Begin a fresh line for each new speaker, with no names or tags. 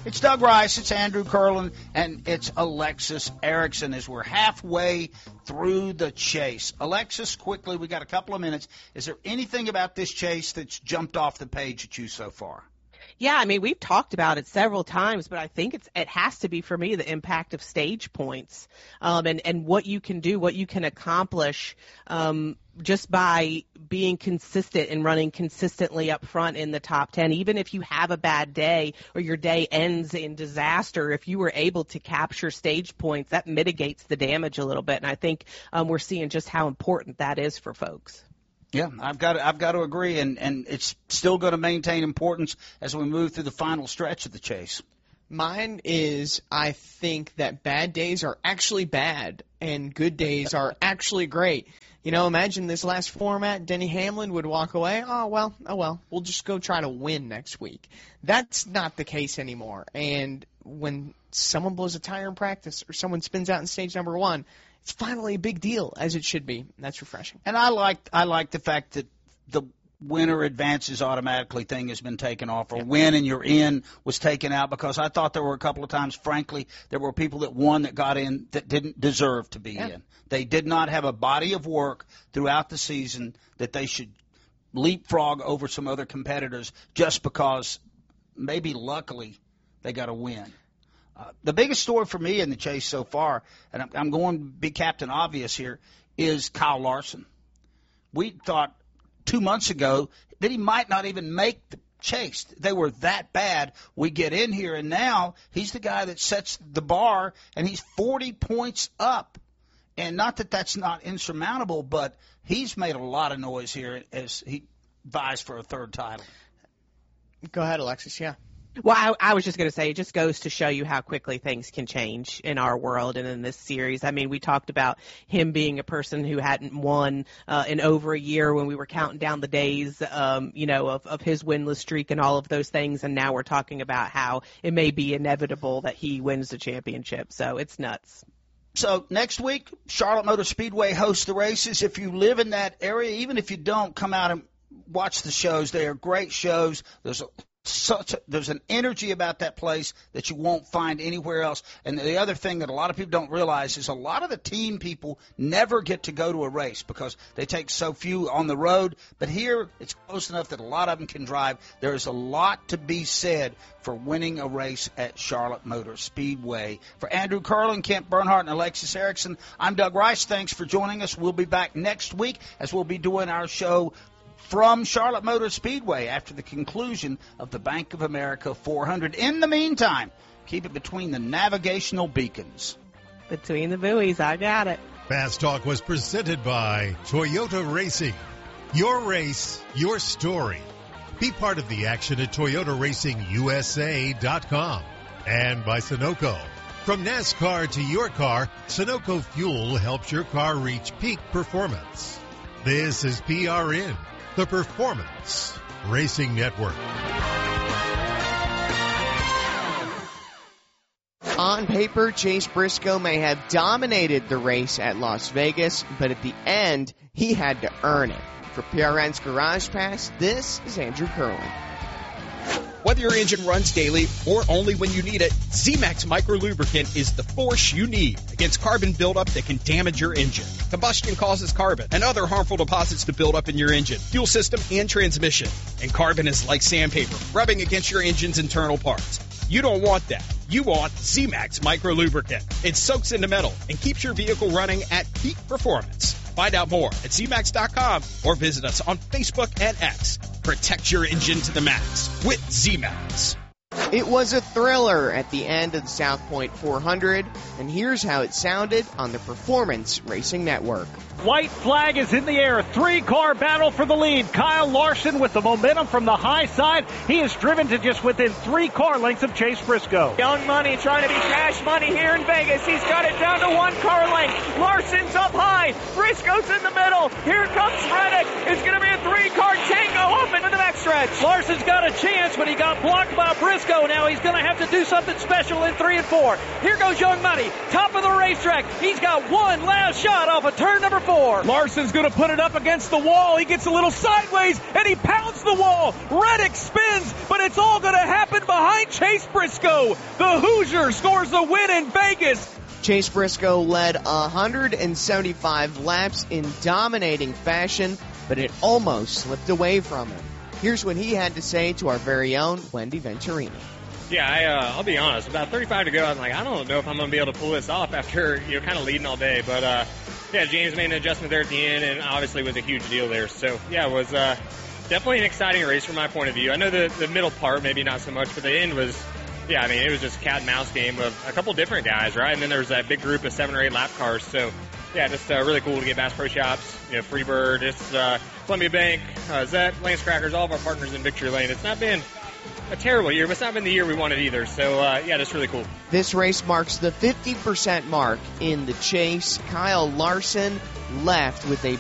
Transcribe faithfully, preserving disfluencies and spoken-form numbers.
It's Doug Rice, it's Andrew Curlin, and it's Alexis Erickson as we're halfway through the chase. Alexis, quickly, we got a couple of minutes. Is there anything about this chase that's jumped off the page at you so far?
Yeah, I mean, we've talked about it several times, but I think it's it has to be, for me, the impact of stage points um, and, and what you can do, what you can accomplish um, just by being consistent and running consistently up front in the top ten. Even if you have a bad day or your day ends in disaster, if you were able to capture stage points, that mitigates the damage a little bit. And I think um, we're seeing just how important that is for folks.
Yeah, I've got to, I've got to agree, and, and it's still going to maintain importance as we move through the final stretch of the chase.
Mine is I think that bad days are actually bad and good days are actually great. You know, imagine this last format, Denny Hamlin would walk away, oh, well, oh, well, we'll just go try to win next week. That's not the case anymore. And when someone blows a tire in practice or someone spins out in stage number one, it's finally a big deal, as it should be. That's refreshing.
And I like I like the fact that the winner advances automatically thing has been taken off, or yeah. win and you're in was taken out, because I thought there were a couple of times, frankly, there were people that won that got in that didn't deserve to be yeah. in. They did not have a body of work throughout the season that they should leapfrog over some other competitors just because maybe luckily they got a win. Uh, the biggest story for me in the chase so far, and I'm, I'm going to be Captain Obvious here, is Kyle Larson. We thought two months ago that he might not even make the chase. They were that bad. We get in here, and now he's the guy that sets the bar, and he's forty points up. And not that that's not insurmountable, but he's made a lot of noise here as he vies for a third title.
Go ahead, Alexis, yeah.
Well, I, I was just going to say, it just goes to show you how quickly things can change in our world and in this series. I mean, we talked about him being a person who hadn't won uh, in over a year when we were counting down the days, um, you know, of, of his winless streak and all of those things. And now we're talking about how it may be inevitable that he wins the championship. So it's nuts.
So next week, Charlotte Motor Speedway hosts the races. If you live in that area, even if you don't, come out and watch the shows. They are great shows. There's a Such a, there's an energy about that place that you won't find anywhere else. And the other thing that a lot of people don't realize is a lot of the team people never get to go to a race because they take so few on the road. But here it's close enough that a lot of them can drive. There is a lot to be said for winning a race at Charlotte Motor Speedway. For Andrew Curlin, Kent Bernhardt, and Alexis Erickson, I'm Doug Rice. Thanks for joining us. We'll be back next week as we'll be doing our show from Charlotte Motor Speedway after the conclusion of the Bank of America four hundred. In the meantime, keep it between the navigational beacons.
Between the buoys, I got it.
Fast Talk was presented by Toyota Racing. Your race, your story. Be part of the action at Toyota Racing U S A dot com. And by Sunoco. From NASCAR to your car, Sunoco Fuel helps your car reach peak performance. This is P R N. The Performance Racing Network.
On paper, Chase Briscoe may have dominated the race at Las Vegas, but at the end, he had to earn it. For P R N's Garage Pass, this is Andrew Curlin.
Whether your engine runs daily or only when you need it, Z-Max Micro Lubricant is the force you need against carbon buildup that can damage your engine. Combustion causes carbon and other harmful deposits to build up in your engine, fuel system, and transmission. And carbon is like sandpaper, rubbing against your engine's internal parts. You don't want that. You want Z-Max Micro Lubricant. It soaks into metal and keeps your vehicle running at peak performance. Find out more at Z max dot com or visit us on Facebook and X. Protect your engine to the max with Z-Max.
It was a thriller at the end of the South Point four hundred, and here's how it sounded on the Performance Racing Network.
White flag is in the air. Three-car battle for the lead. Kyle Larson with the momentum from the high side. He is driven to just within three car lengths of Chase Briscoe.
Young Money trying to be cash money here in Vegas. He's got it down to one car length. Larson's up high. Briscoe's in the middle. Here comes Reddick. It's going to be a three-car Tango up into the backstretch.
Larson's got a chance, but he got blocked by Briscoe. Now he's going to have to do something special in three and four. Here goes Young Money, top of the racetrack. He's got one last shot off of turn number four.
Larson's going to put it up against the wall. He gets a little sideways, and he pounds the wall. Reddick spins, but it's all going to happen behind Chase Briscoe. The Hoosier scores the win in Vegas.
Chase Briscoe led one hundred seventy-five laps in dominating fashion, but it almost slipped away from him. Here's what he had to say to our very own Wendy Venturini.
Yeah, I, uh, I'll be honest. About thirty-five to go, I'm like, I don't know if I'm going to be able to pull this off after, you know, kind of leading all day. But, uh, yeah, James made an adjustment there at the end, and obviously was a huge deal there. So, yeah, it was uh, definitely an exciting race from my point of view. I know the, the middle part, maybe not so much, but the end was, yeah, I mean, it was just a cat and mouse game of a couple different guys, right? And then there was that big group of seven or eight lap cars. So, yeah, just uh, really cool to get Bass Pro Shops, you know, Freebird, it's uh, Columbia Bank, uh, Zet, Lance Crackers, all of our partners in Victory Lane. It's not been a terrible year, but it's not been the year we wanted either. So, uh, yeah, that's really cool.
This race marks the fifty percent mark in the chase. Kyle Larson left with a